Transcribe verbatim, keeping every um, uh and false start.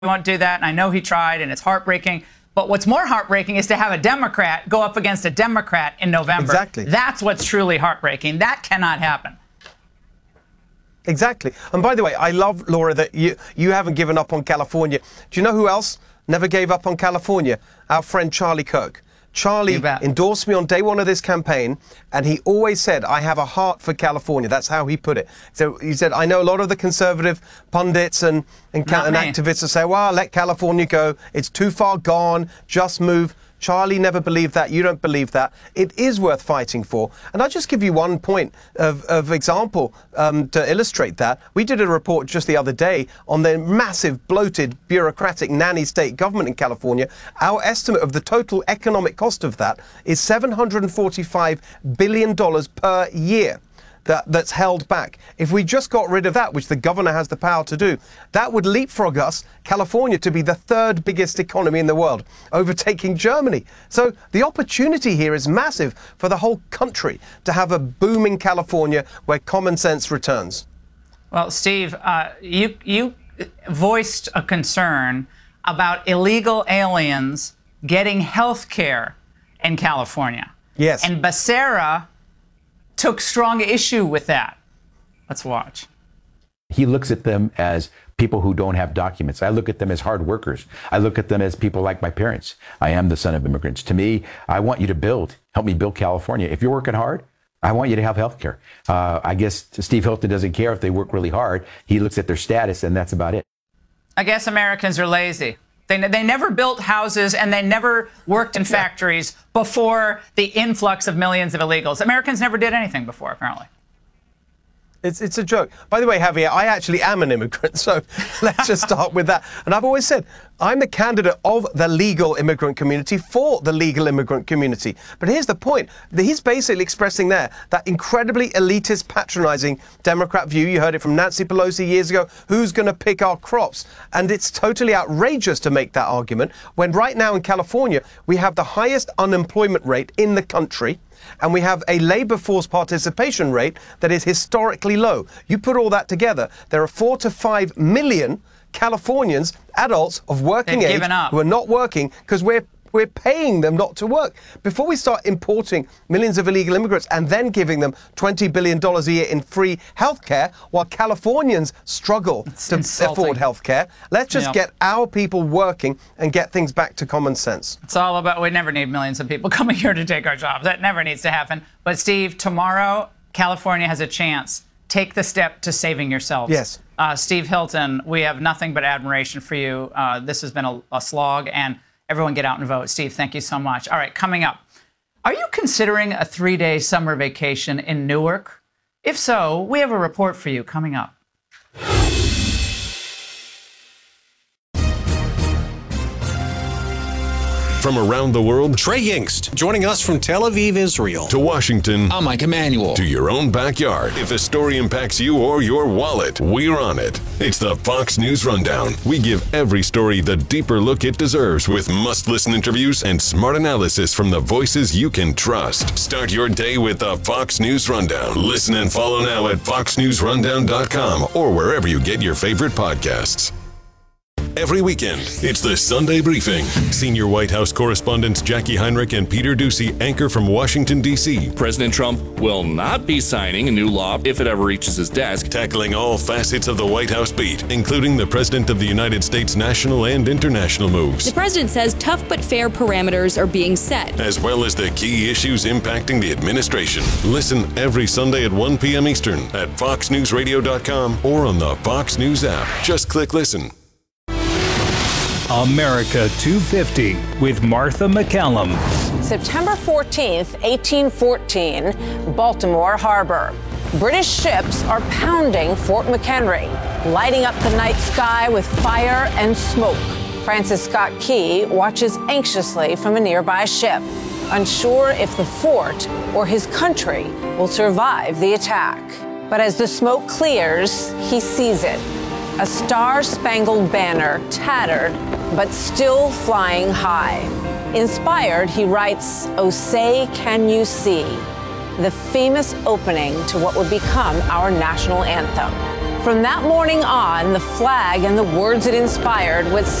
won't do that, and I know he tried, and it's heartbreaking. But what's more heartbreaking is to have a Democrat go up against a Democrat in November. Exactly. That's what's truly heartbreaking. That cannot happen. Exactly. And by the way, I love, Laura, that you, you haven't given up on California. Do you know who else never gave up on California? Our friend Charlie Kirk. Charlie endorsed me on day one of this campaign, and he always said, I have a heart for California. That's how he put it. So he said, I know a lot of the conservative pundits and, and, and activists will say, well, let California go. It's too far gone. Just move. Charlie never believed that. You don't believe that. It is worth fighting for. And I'll just give you one point of, of example um, to illustrate that. We did a report just the other day on the massive, bloated, bureaucratic nanny state government in California. Our estimate of the total economic cost of that is seven hundred forty-five billion dollars per year. That, that's held back. If we just got rid of that, which the governor has the power to do, that would leapfrog us, California, to be the third biggest economy in the world, overtaking Germany. So the opportunity here is massive for the whole country to have a booming California where common sense returns. Well, Steve, uh, you, you voiced a concern about illegal aliens getting health care in California. Yes. And Becerra took strong issue with that. Let's watch. He looks at them as people who don't have documents. I look at them as hard workers. I look at them as people like my parents. I am the son of immigrants. To me, I want you to build, help me build California. If you're working hard, I want you to have health care. Uh, I guess Steve Hilton doesn't care if they work really hard. He looks at their status, and that's about it. I guess Americans are lazy. They, they never built houses, and they never worked in factories before the influx of millions of illegals. Americans never did anything before, apparently. It's it's a joke. By the way, Javier, I actually am an immigrant, so let's just start with that. And I've always said, I'm the candidate of the legal immigrant community for the legal immigrant community. But here's the point. He's basically expressing there that incredibly elitist, patronizing Democrat view. You heard it from Nancy Pelosi years ago. Who's going to pick our crops? And it's totally outrageous to make that argument when right now in California, we have the highest unemployment rate in the country. And we have a labor force participation rate that is historically low. You put all that together, there are four to five million Californians, adults of working age, who are not working because we're We're paying them not to work. Before we start importing millions of illegal immigrants and then giving them twenty billion dollars a year in free health care while Californians struggle it's to insulting. afford health care, let's just yeah. get our people working and get things back to common sense. It's all about, we never need millions of people coming here to take our jobs. That never needs to happen. But Steve, tomorrow, California has a chance. Take the step to saving yourselves. Yes. Uh, Steve Hilton, we have nothing but admiration for you. Uh, this has been a, a slog, and everyone get out and vote. Steve, thank you so much. All right, coming up. Are you considering a three-day summer vacation in Newark? If so, we have a report for you coming up. From around the world, Trey Yingst, joining us from Tel Aviv, Israel. To Washington, I'm Mike Emanuel. To your own backyard. If a story impacts you or your wallet, we're on it. It's the Fox News Rundown. We give every story the deeper look it deserves with must-listen interviews and smart analysis from the voices you can trust. Start your day with the Fox News Rundown. Listen and follow now at fox news rundown dot com or wherever you get your favorite podcasts. Every weekend, it's the Sunday Briefing. Senior White House correspondents Jackie Heinrich and Peter Doocy anchor from Washington, D C President Trump will not be signing a new law if it ever reaches his desk. Tackling all facets of the White House beat, including the President of the United States' national and international moves. The president says tough but fair parameters are being set, as well as the key issues impacting the administration. Listen every Sunday at one p.m. Eastern at fox news radio dot com or on the Fox News app. Just click listen. America two fifty with Martha McCallum. September fourteenth, eighteen fourteen, Baltimore Harbor. British ships are pounding Fort McHenry, lighting up the night sky with fire and smoke. Francis Scott Key watches anxiously from a nearby ship, unsure if the fort or his country will survive the attack. But as the smoke clears, he sees it. A star-spangled banner, tattered, but still flying high. Inspired, he writes, "Oh, say, can you see?" the famous opening to what would become our national anthem. From that morning on, the flag and the words it inspired would